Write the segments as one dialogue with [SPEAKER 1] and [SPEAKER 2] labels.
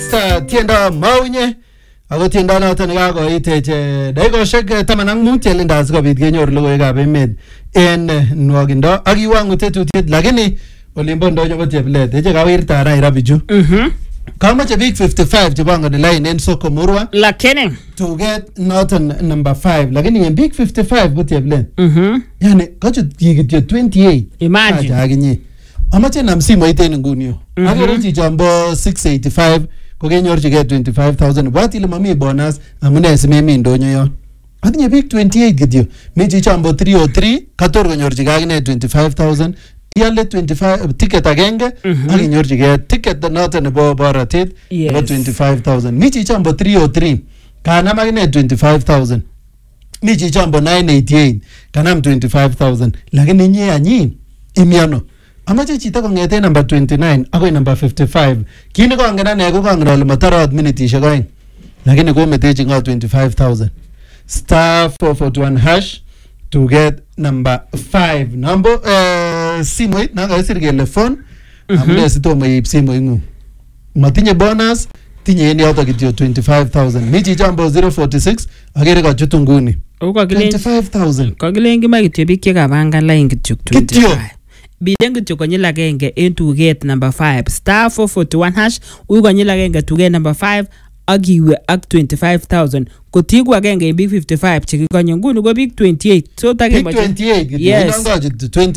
[SPEAKER 1] Yes, tienda maunye. Ako tienda noton nekakoit dakikoshek 15 chelinda sikobit kenyor logoiwekab emet en nwokindo ak iwangu tetutiet lakini olimbo ndonyo ko cheplet eche kawirta Nairobi chu. Kamache big 55 chebangani line en soko murwa
[SPEAKER 2] lakini
[SPEAKER 1] to get noton number 5 lakini en big 55 ko cheplet. Yani kachut kityo 28.
[SPEAKER 2] Imagine.
[SPEAKER 1] Akinyi. Amache nam simoit en nguni yo. Akere chichombo 685 kokenyorchigei 25,000 bwati ile mami bonus amune simemi ndonyo yon. Atinye big 28 kityo. Mi chichombo 303 kator konyorchigei akine 25,000. Ialde 25 ticket agenge ak inyorchigei ticket noton nebo borotet nebo 25,000. Mi chichombo 303 kanam akine 25,000. Mi chichombo 988 kanam 25,000 lakini inye anyi imiano. Amache chito kongete number 29 akoi number 55. Kini kongen ane ko kongen ale matarot minitishek aeng. Lakini kometechi ngo 25,000. Star 441 hash to get number 5. Number simoit nakaisir kele phone. Amune sitomo iib simoit ngu. Matinye bonus, tinye en yoto kityo 25,000. Mi chichambo 046 akere kachutu nguni. 25,000.
[SPEAKER 2] Kakilen kima kityo biik chekapangan line kityo 25. Biden kityo konyil agenge en tuget number 5 star 441 hash uy konyil agenge tuget number 5 ak iwe ak 25,000 kotigu agenge en big 55 chekikonye nguni ko big 28 so take
[SPEAKER 1] big 28 kityo inongochi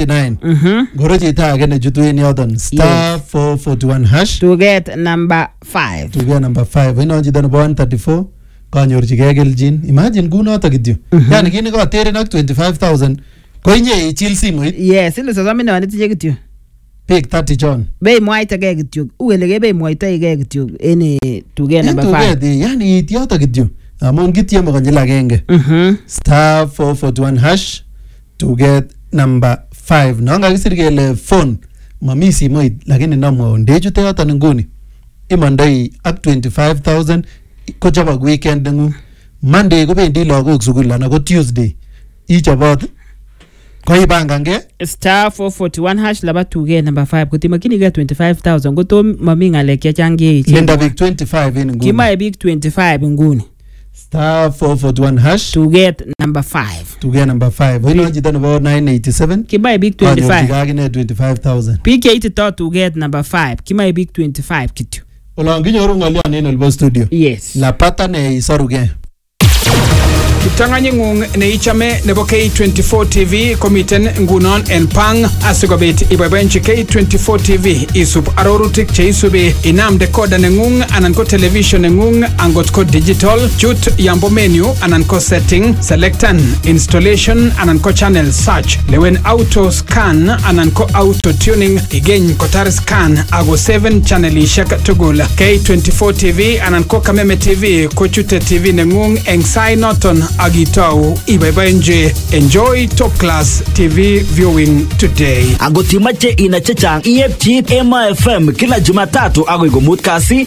[SPEAKER 1] 29 ngoro chito age nechutu en yoton star 441 hash
[SPEAKER 2] tuget number 5
[SPEAKER 1] tuget number 5 inon chito nebo 134 kanyorchigei keljin imagine kunoto kityo yani kini koterin ak 25,000 ko inye ichil simoit.
[SPEAKER 2] Yes, ile sasami ne wanitinye kityo.
[SPEAKER 1] Big 30 John.
[SPEAKER 2] Bei mwaita gei kityo. Uwele ge bei mwaita gei kityo ene tuge number 5.
[SPEAKER 1] Tuge yani itiyota kityo. Amun kityo mo konyil agenge. Star 441 hash to get number 5. Nonga kisir kele phone mami simoit lakini namwa ndechute yoton nguni. Imandai ak 25,000 ko chaba weekend ngu. Monday ko bendi lagok sukul ana ko Tuesday. Ichobot koi bangange
[SPEAKER 2] star 441 hash laba tuge number 5 kotimakini ge 25,000 goto mami ngalek chachange
[SPEAKER 1] linda big 25 in nguni
[SPEAKER 2] kima big 25 nguni
[SPEAKER 1] star 441 hash
[SPEAKER 2] to get number 5
[SPEAKER 1] to get number 5 wino jita nebo 987
[SPEAKER 2] kima big 25
[SPEAKER 1] kagine 25,000
[SPEAKER 2] pk 80 to get number 5 kima big 25 kitu
[SPEAKER 1] olonginyoru ngolion en olbo studio
[SPEAKER 2] yes
[SPEAKER 1] la pata ne isoruge
[SPEAKER 3] Kiptanganyingung neichame nebo K24 TV komiten ngunon en pang asikobit iboiboenchi K24 TV isub arorutik cheisubi inam decoder nengung anan ko television nengung angot ko digital chut yambo menu anan ko setting selectan installation anan ko channel search lewen auto scan anan ko auto tuning igeny kotar scan ago 7 channelishek tugul K24 TV anan ko Kameme TV ko chute TV nengung eng sai noton agitau iboiboenje enjoy top class TV viewing today
[SPEAKER 4] agotimache ina chechang EFG Ema FM kila Jumatatu agoi komut kasi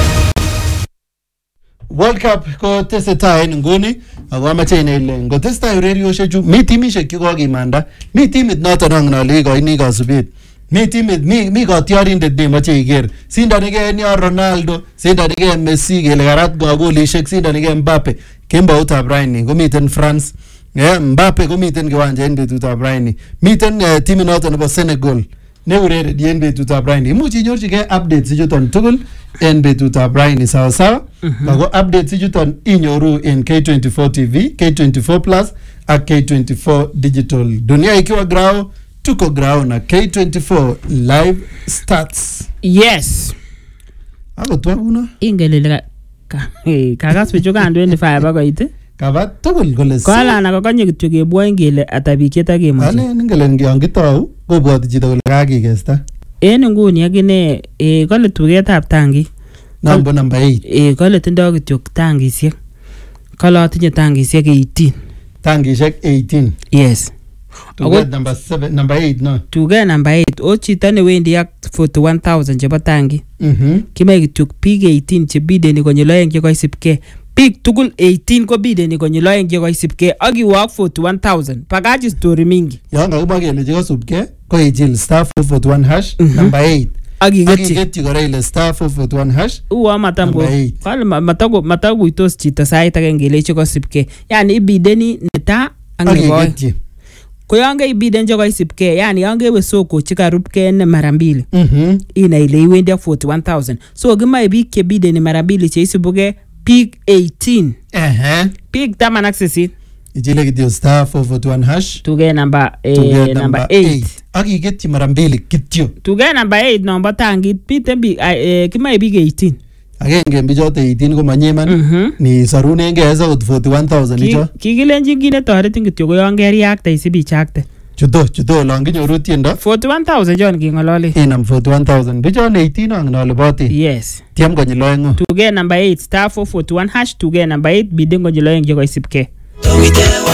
[SPEAKER 1] World Cup ko tesetai en nguni ako amache inele ngotestai urerioshek chu mi timishek chekokimanda mi timit noton ang'nole ikoini kasubet mi timit mi kotiorindet nemoche iker sindanigei en yo Ronaldo sindanigei Messi kele karat golishek sindanigei Mbappe kemboutab raini komiten France Mbappe komiten kiwanja en betutab raini miten timit noton nebo Senegal ne urereni en betutab raini imuch inyorchigei updates ichuton tugul en betutab raini sawa sawa ako updates ichuton inyoru en K24 TV K24 Plus ak K24 Digital dunia ikiwa grao tuko grao na K24 live starts
[SPEAKER 2] yes
[SPEAKER 1] ako twabuno
[SPEAKER 2] ingelele kagas bichu kan 25 akoit
[SPEAKER 1] kaba tugul kole
[SPEAKER 2] kwala na kokanye kityo kebwoen kele ata biik chetakemoche
[SPEAKER 1] ale ngelen yon kitou kobwoti chito kole kakikesta
[SPEAKER 2] en nguni akine kole tugetab tangi
[SPEAKER 1] number 8
[SPEAKER 2] kole tindoo kityo tangisiek kole atinye tangisiek 18
[SPEAKER 1] tangisiek 18
[SPEAKER 2] yes
[SPEAKER 1] tuget number 7 number 8 no
[SPEAKER 2] tuget number 8 o chito newendi ak 41,000 chebo tangi kimoe kityo biik 18 chebideni konyil oeng chekoisipkei biik tugul 18 ko bideni konyil oeng chekoisipkei ak iwe ak 41,000 pakachi story mingi
[SPEAKER 1] yon kakimwa kele chekosupkei ko ichil star 441 hash number 8 Akiketyi kora ile star 441 hash.
[SPEAKER 2] Uwa matamko. Kale matakuitos chito sait agenge ile chikosipke. Yani ibideni neta ak nebo. Ko yon keibiden chekosipke, yani yon kewe soko chekarubke mara mbili. Ina ile iwendi 41,000. So kimoe biik chebideni mara mbili cheisibuke peak 18. Peak 18.
[SPEAKER 1] Ichile kityo star 441 hash.
[SPEAKER 2] Tuge number 8.
[SPEAKER 1] Akiketyi mara mbili kityo.
[SPEAKER 2] Tuge number 8 nombo tangit pite bi kimoe biik 18.
[SPEAKER 1] Agenge bichote 18 ko manyeman ni sarunenge esa 41,000 icho.
[SPEAKER 2] Kikilenjin kine toretin kityo ko yon keriakte isibichakte.
[SPEAKER 1] Chuto lang kinyoru tiendo
[SPEAKER 2] 41,000 jon kingolole.
[SPEAKER 1] Inam 41,000. Bichon 18 ang noliboti.
[SPEAKER 2] Yes.
[SPEAKER 1] Tiam konyil oengu.
[SPEAKER 2] Tuge number 8 star 441 hash tuge number 8 bidin konyil oeng chekoisipke.